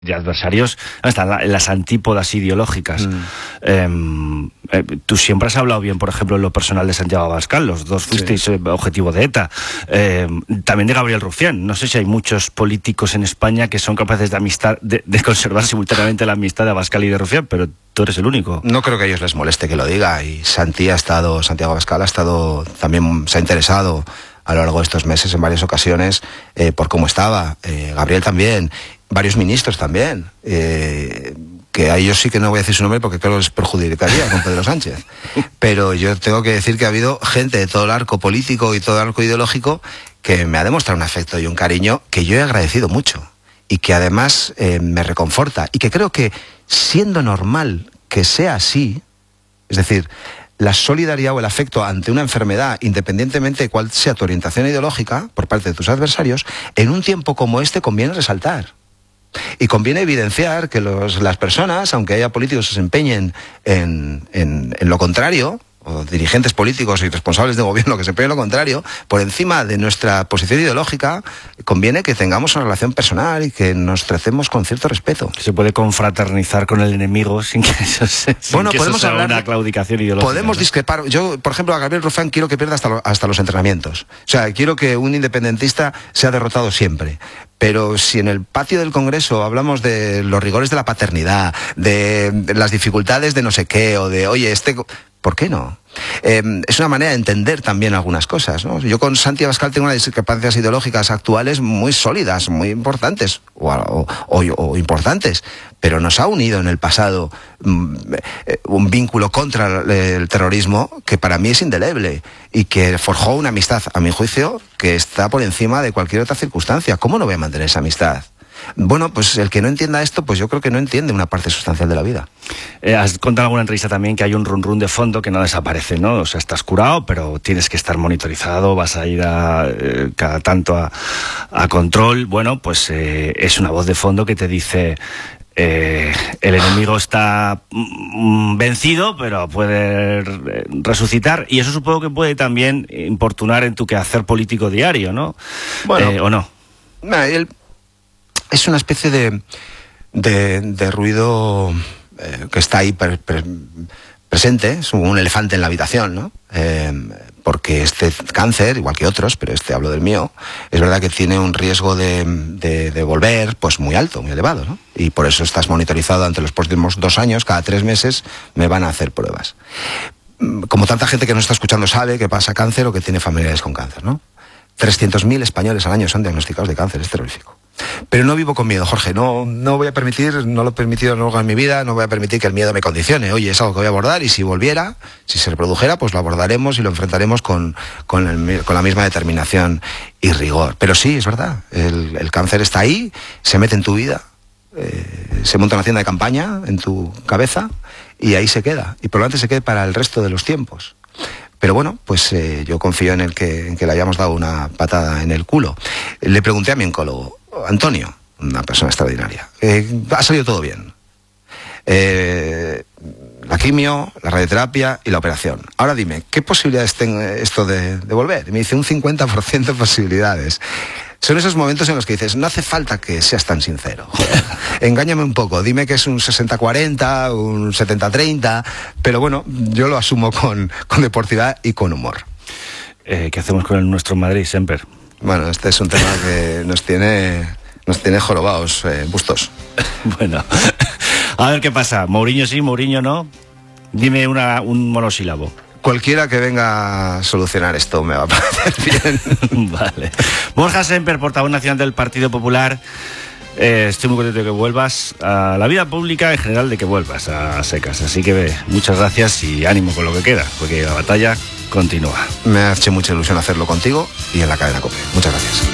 de adversarios, están las antípodas ideológicas. Tú siempre has hablado bien, por ejemplo, en lo personal de Santiago Abascal, los dos fuisteis objetivo de ETA, también de Gabriel Rufián. No sé si hay muchos políticos en España que son capaces de conservar simultáneamente la amistad de Abascal y de Rufián, pero tú eres el único. No creo que a ellos les moleste que lo diga, y Santiago Abascal también se ha interesado a lo largo de estos meses en varias ocasiones por cómo estaba. Gabriel también, varios ministros también, que a ellos sí que no voy a decir su nombre porque creo que les perjudicaría con Pedro Sánchez. Pero yo tengo que decir que ha habido gente de todo el arco político y todo el arco ideológico que me ha demostrado un afecto y un cariño que yo he agradecido mucho, y que además me reconforta, y que creo que, siendo normal que sea así, es decir, la solidaridad o el afecto ante una enfermedad, independientemente de cuál sea tu orientación ideológica por parte de tus adversarios, en un tiempo como este conviene resaltar. Y conviene evidenciar que las personas, aunque haya políticos que se empeñen en lo contrario, o dirigentes políticos y responsables de gobierno que se empeñen en lo contrario, por encima de nuestra posición ideológica, conviene que tengamos una relación personal y que nos tratemos con cierto respeto. Se puede confraternizar con el enemigo sin que eso sea, podemos hablar una claudicación ideológica. Podemos discrepar. Yo, por ejemplo, a Gabriel Rufián quiero que pierda hasta los entrenamientos. O sea, quiero que un independentista sea derrotado siempre. Pero si en el patio del Congreso hablamos de los rigores de la paternidad, de las dificultades de no sé qué, o de, oye, ¿por qué no? Es una manera de entender también algunas cosas, ¿no? Yo con Santiago Abascal tengo unas discrepancias ideológicas actuales muy sólidas, muy importantes, o importantes, pero nos ha unido en el pasado un vínculo contra el terrorismo que para mí es indeleble, y que forjó una amistad, a mi juicio, que está por encima de cualquier otra circunstancia. ¿Cómo no voy a mantener esa amistad? Bueno, pues el que no entienda esto, pues yo creo que no entiende una parte sustancial de la vida. Has contado en alguna entrevista también que hay un run de fondo que no desaparece, ¿no? O sea, estás curado, pero tienes que estar monitorizado, vas a ir cada tanto a control. Bueno, pues es una voz de fondo que te dice... el enemigo está vencido, pero puede resucitar, y eso supongo que puede también importunar en tu quehacer político diario, ¿no? Bueno, ¿o no? Es una especie de ruido que está ahí presente, es un elefante en la habitación, ¿no? Porque este cáncer, igual que otros, pero hablo del mío, es verdad que tiene un riesgo de volver pues muy alto, muy elevado, ¿no? Y por eso estás monitorizado durante los próximos 2 años, cada 3 meses me van a hacer pruebas. Como tanta gente que nos está escuchando sabe que pasa cáncer o que tiene familiares con cáncer, ¿no? 300.000 españoles al año son diagnosticados de cáncer, es terrorífico. Pero no vivo con miedo, Jorge, no voy a permitir, no lo he permitido nunca en mi vida, no voy a permitir que el miedo me condicione. Oye, es algo que voy a abordar, y si se reprodujera, pues lo abordaremos y lo enfrentaremos con la misma determinación y rigor. Pero sí, es verdad, el cáncer está ahí, se mete en tu vida, se monta una tienda de campaña en tu cabeza y ahí se queda, y probablemente se quede para el resto de los tiempos. Pero bueno, pues yo confío en que le hayamos dado una patada en el culo. Le pregunté a mi oncólogo, Antonio, una persona extraordinaria, ha salido todo bien. La quimio, la radioterapia y la operación. Ahora dime, ¿qué posibilidades tiene esto de volver? Y me dice un 50% de posibilidades. Son esos momentos en los que dices, no hace falta que seas tan sincero. Joder, engáñame un poco, dime que es un 60-40, un 70-30, pero bueno, yo lo asumo con deportividad y con humor. ¿Qué hacemos con nuestro Madrid, Semper? Bueno, este es un tema que nos tiene jorobados, Bustos. Bueno, a ver qué pasa. Mourinho sí, Mourinho no. Dime un monosílabo. Cualquiera que venga a solucionar esto me va a parecer bien. Vale. Borja Semper, portavoz nacional del Partido Popular. Estoy muy contento de que vuelvas a la vida pública, en general, de que vuelvas a secas. Así que muchas gracias y ánimo con lo que queda, porque la batalla continúa. Me ha hecho mucha ilusión hacerlo contigo y en la cadena COPE. Muchas gracias.